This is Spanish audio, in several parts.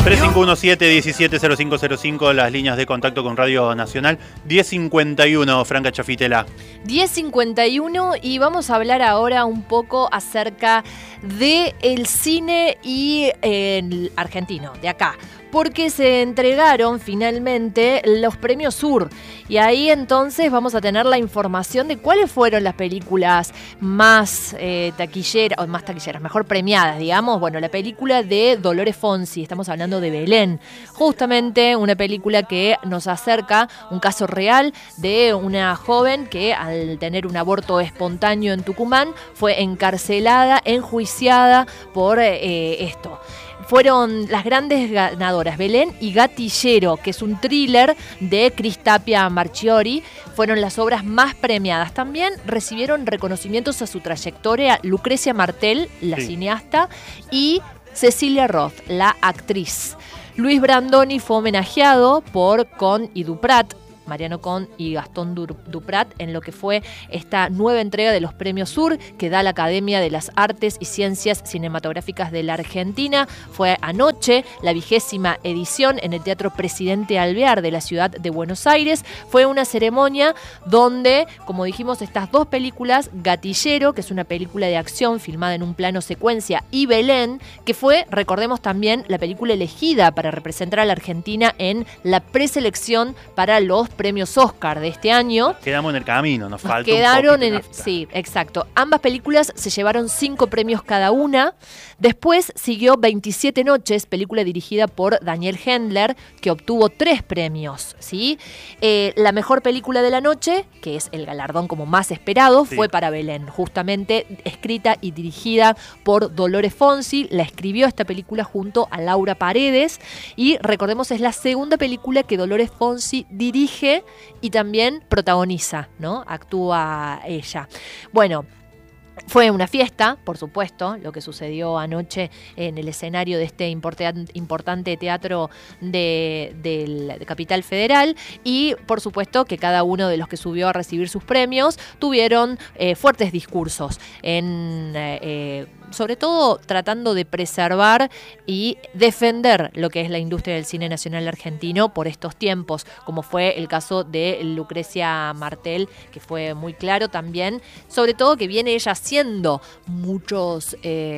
3517-170505, las líneas de contacto con Radio Nacional. 1051, Franca Chafitela. 10:51 y vamos a hablar ahora un poco acerca del cine y el argentino, de acá. Porque se entregaron finalmente los premios Sur. Y ahí entonces vamos a tener la información de cuáles fueron las películas más taquilleras, mejor premiadas, digamos. Bueno, la película de Dolores Fonzi, estamos hablando de Belén. Justamente una película que nos acerca un caso real de una joven que al tener un aborto espontáneo en Tucumán fue encarcelada, enjuiciada por esto. Fueron las grandes ganadoras, Belén y Gatillero, que es un thriller de Cris Tapia Marchiori. Fueron las obras más premiadas. También recibieron reconocimientos a su trayectoria Lucrecia Martel, la cineasta, y Cecilia Roth, la actriz. Luis Brandoni fue homenajeado por Con y Duprat, Mariano Con y Gastón Duprat, en lo que fue esta nueva entrega de los Premios Sur que da la Academia de las Artes y Ciencias Cinematográficas de la Argentina. Fue anoche la 20ª edición en el Teatro Presidente Alvear de la ciudad de Buenos Aires. Fue una ceremonia donde, como dijimos, estas dos películas, Gatillero, que es una película de acción filmada en un plano secuencia, y Belén, que fue, recordemos también, la película elegida para representar a la Argentina en la preselección para los premios Oscar de este año. Quedamos en el camino, nos falta quedaron un poquito. Sí, exacto. Ambas películas se llevaron 5 premios cada una. Después siguió 27 noches, película dirigida por Daniel Hendler, que obtuvo 3 premios, ¿sí? La mejor película de la noche, que es el galardón como más esperado, fue para Belén, justamente escrita y dirigida por Dolores Fonzi. La escribió esta película junto a Laura Paredes y recordemos es la segunda película que Dolores Fonzi dirige y también protagoniza, ¿no? Actúa ella. Bueno, fue una fiesta, por supuesto, lo que sucedió anoche en el escenario de este importante teatro de Capital Federal, y por supuesto que cada uno de los que subió a recibir sus premios tuvieron fuertes discursos, sobre todo tratando de preservar y defender lo que es la industria del cine nacional argentino por estos tiempos, como fue el caso de Lucrecia Martel, que fue muy claro también, sobre todo que viene ella haciendo muchos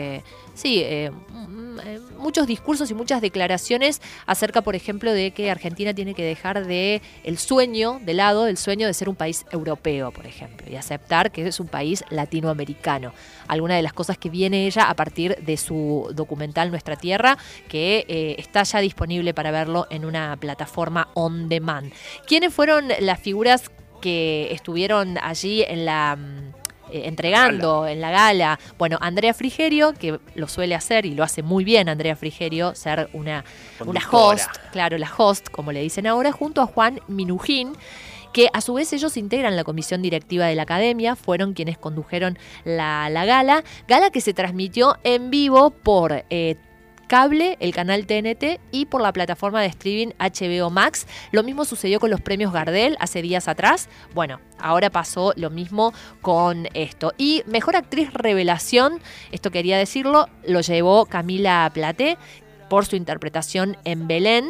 muchos discursos y muchas declaraciones acerca, por ejemplo, de que Argentina tiene que dejar el sueño de ser un país europeo, por ejemplo, y aceptar que es un país latinoamericano. Alguna de las cosas que viene ella a partir de su documental Nuestra Tierra, que está ya disponible para verlo en una plataforma on demand. ¿Quiénes fueron las figuras que estuvieron allí en la entregando en la gala? Bueno, Andrea Frigerio, que lo suele hacer y lo hace muy bien Andrea Frigerio, ser una host, claro, la host, como le dicen ahora, junto a Juan Minujín, que a su vez ellos integran la comisión directiva de la Academia, fueron quienes condujeron la gala que se transmitió en vivo por cable, el canal TNT, y por la plataforma de streaming HBO Max. Lo mismo sucedió con los premios Gardel hace días atrás. Bueno, ahora pasó lo mismo con esto. Y Mejor Actriz Revelación, esto quería decirlo, lo llevó Camila Platé por su interpretación en Belén,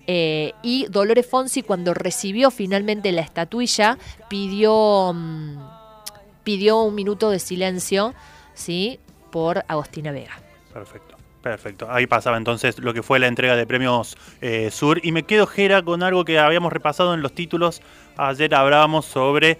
y Dolores Fonzi, cuando recibió finalmente la estatuilla, pidió un minuto de silencio, ¿sí?, por Agostina Vega. Perfecto. Ahí pasaba entonces lo que fue la entrega de premios Sur. Y me quedo, Jera, con algo que habíamos repasado en los títulos. Ayer hablábamos sobre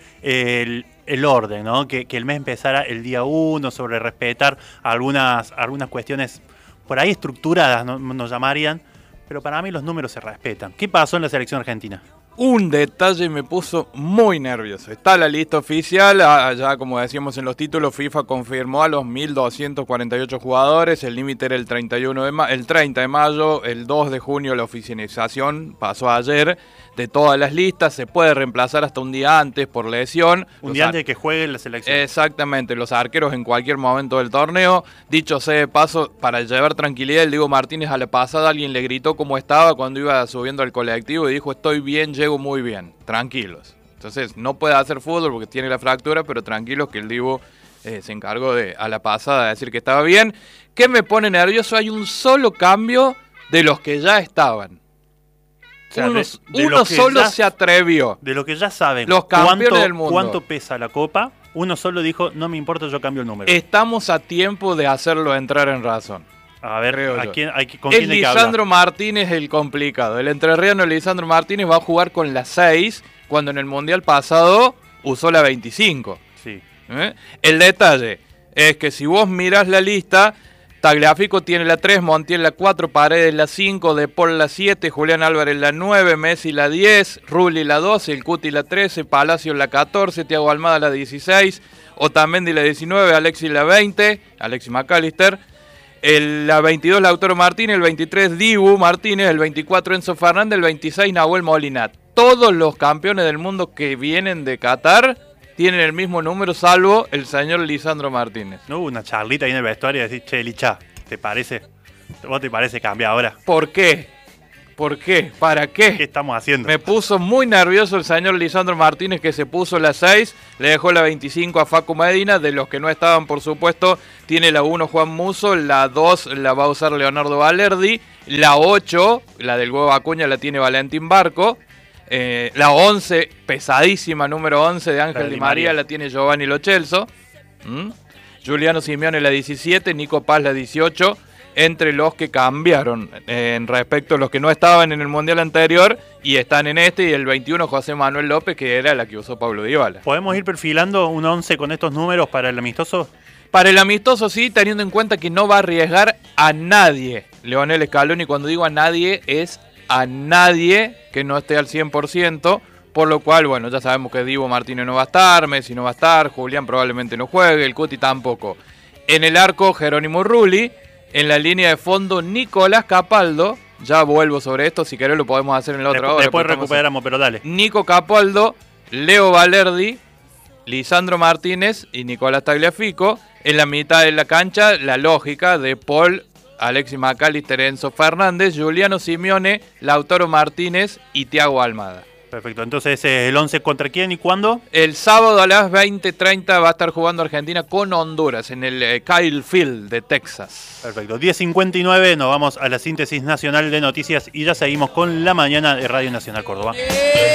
el orden, ¿no? Que el mes empezara el día 1, sobre respetar algunas cuestiones por ahí estructuradas, nos llamarían. Pero para mí los números se respetan. ¿Qué pasó en la selección argentina? Un detalle me puso muy nervioso. Está la lista oficial, ya como decíamos en los títulos, FIFA confirmó a los 1.248 jugadores, el límite era el 30 de mayo, el 2 de junio la oficialización pasó ayer de todas las listas, se puede reemplazar hasta un día antes por lesión. Un día antes de que juegue la selección. Exactamente, los arqueros en cualquier momento del torneo. Dicho sea de paso, para llevar tranquilidad, el Diego Martínez a la pasada, alguien le gritó cómo estaba cuando iba subiendo al colectivo y dijo: estoy bien, llego muy bien, tranquilos. Entonces no puede hacer fútbol porque tiene la fractura, pero tranquilos que el Divo se encargó a la pasada de decir que estaba bien. ¿Qué me pone nervioso? Hay un solo cambio de los que ya estaban. O sea, uno solo se atrevió. De lo que ya saben, los campeones del mundo. Cuánto pesa la copa, uno solo dijo, no me importa, yo cambio el número. Estamos a tiempo de hacerlo entrar en razón. A ver, ¿con quién hay que Lisandro Martínez el complicado. El entrerriano Lisandro Martínez va a jugar con la 6, cuando en el Mundial pasado usó la 25. Sí. El detalle es que si vos mirás la lista, Tagliafico tiene la 3, Montiel la 4, Paredes la 5, De Paul la 7, Julián Álvarez la 9, Messi la 10, Rulli la 12, el Cuti la 13, Palacio la 14, Thiago Almada la 16, Otamendi la 19, Alexis la 20, Alexis McAllister, la 22 Lautaro Martínez, el 23 Dibu Martínez, el 24 Enzo Fernández, el 26 Nahuel Molina. Todos los campeones del mundo que vienen de Qatar tienen el mismo número, salvo el señor Lisandro Martínez. No hubo una charlita ahí en el vestuario y decís, che, Licha, ¿te parece? ¿Vos te parece cambiar ahora? ¿Por qué? ¿Por qué? ¿Para qué? ¿Qué estamos haciendo? Me puso muy nervioso el señor Lisandro Martínez, que se puso la 6, le dejó la 25 a Facu Medina. De los que no estaban, por supuesto, tiene la 1 Juan Musso, la 2 la va a usar Leonardo Valerdi, la 8, la del huevo Acuña, la tiene Valentín Barco. La 11, pesadísima, número 11 de Ángel Di María, la tiene Giovanni Lo Celso. Juliano Simeone la 17, Nico Paz la 18, entre los que cambiaron en respecto a los que no estaban en el Mundial anterior y están en este, y el 21 José Manuel López, que era la que usó Pablo Dybala. ¿Podemos ir perfilando un 11 con estos números para el amistoso? Para el amistoso sí, teniendo en cuenta que no va a arriesgar a nadie Leonel Scaloni. Cuando digo a nadie, es a nadie que no esté al 100%, por lo cual, bueno, ya sabemos que Dibu Martínez no va a estar, Messi no va a estar, Julián probablemente no juegue, el Cuti tampoco. En el arco, Jerónimo Rulli. En la línea de fondo, Nicolás Capaldo. Ya vuelvo sobre esto, si querés lo podemos hacer en la otra hora. Después recuperamos, pero dale. Nico Capaldo, Leo Valerdi, Lisandro Martínez y Nicolás Tagliafico. En la mitad de la cancha, la lógica de Paul, Alexis McAllister, Enzo Fernández, Juliano Simeone, Lautaro Martínez y Thiago Almada. Perfecto, entonces el 11 ¿contra quién y cuándo? El sábado a las 20:30 va a estar jugando Argentina con Honduras en el Kyle Field de Texas. Perfecto, 10:59, nos vamos a la síntesis nacional de noticias y ya seguimos con la mañana de Radio Nacional Córdoba.